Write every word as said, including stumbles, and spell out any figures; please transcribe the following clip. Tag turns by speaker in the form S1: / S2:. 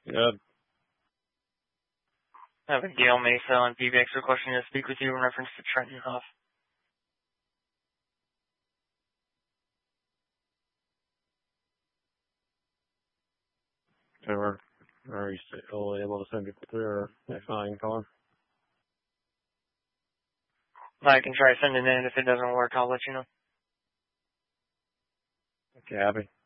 S1: Good.
S2: Have a Gail Mesa on P B X requesting to speak with you in reference to Trenton Huff.
S1: Or are you still able to send people through, or if not, you can call him?
S2: I can try sending in. If it doesn't work, I'll let you know.
S1: Okay, Abby.